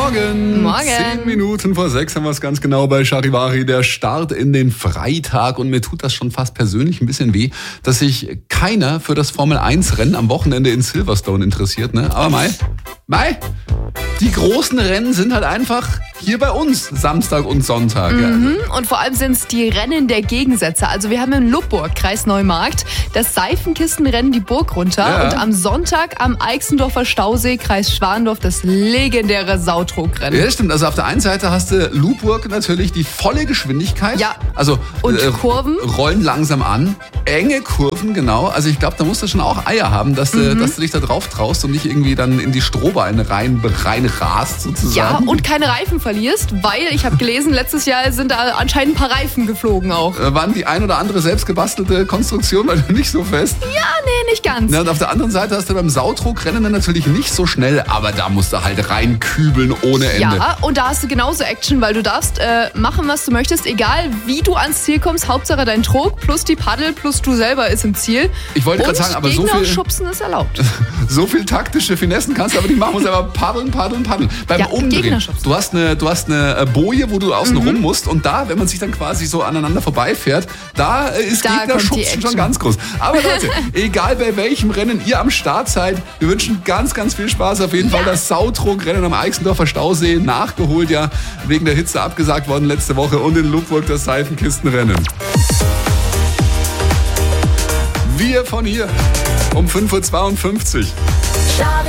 Morgen. 10 Minuten vor 6 haben wir es ganz genau bei Charivari. Der Start in den Freitag. Und mir tut das schon fast persönlich ein bisschen weh, dass sich keiner für das Formel-1-Rennen am Wochenende in Silverstone interessiert. Ne? Aber Mai, die großen Rennen sind halt einfach hier bei uns Samstag und Sonntag. Mhm. Und vor allem sind es die Rennen der Gegensätze. Also wir haben in Lubburg, Kreis Neumarkt, das Seifenkistenrennen die Burg runter. Ja. Und am Sonntag am Eichsendorfer Stausee, Kreis Schwandorf, das legendäre Sautrogrennen. Ja, stimmt. Also auf der einen Seite hast du Lubburg natürlich die volle Geschwindigkeit. Ja. Also Und Kurven? Rollen langsam an. Enge Kurven, genau. Also ich glaube, da musst du schon auch Eier haben, dass du dich da drauf traust und nicht irgendwie dann in die Strohbeine rein rast sozusagen. Ja, und keine Reifen verlierst, weil ich habe gelesen, letztes Jahr sind da anscheinend ein paar Reifen geflogen auch. Waren die ein oder andere selbstgebastelte Konstruktion weil nicht so fest? Ja, nee, nicht ganz. Ja, und auf der anderen Seite hast du beim Sautrogrennen dann natürlich nicht so schnell, aber da musst du halt reinkübeln ohne Ende. Ja, und da hast du genauso Action, weil du darfst machen, was du möchtest, egal wie du ans Ziel kommst. Hauptsache dein Trog plus die Paddel plus du selber ist im Ziel. Ich wollte gerade sagen, aber so Gegner viel schubsen ist erlaubt. So viel taktische Finessen kannst du aber nicht machen, musst aber paddeln. Beim Ja, Umdrehen. Gegner schubsen. Du hast eine Boje, wo du außen rum musst und da, wenn man sich dann quasi so aneinander vorbeifährt, da ist Da kommt die Gegnerschubsen schon Action. ganz groß. Aber Leute, egal bei welchem Rennen ihr am Start seid, wir wünschen ganz, ganz viel Spaß. Auf jeden Fall das Sautrogrennen am Eichsendorfer Stausee, nachgeholt ja, wegen der Hitze abgesagt worden letzte Woche und in Lubburg das Seifenkistenrennen. Wir von hier um 5:52 Uhr.